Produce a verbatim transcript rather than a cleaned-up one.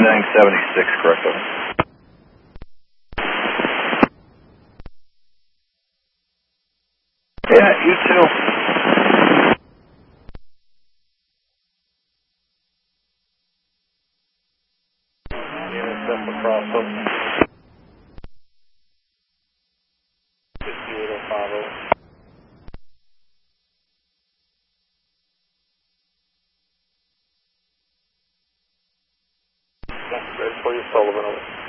nine seventy-six, correct over. Yeah, you too. Unit step across up. fifty-eight oh five oh. Ready for you, Sullivan. Over.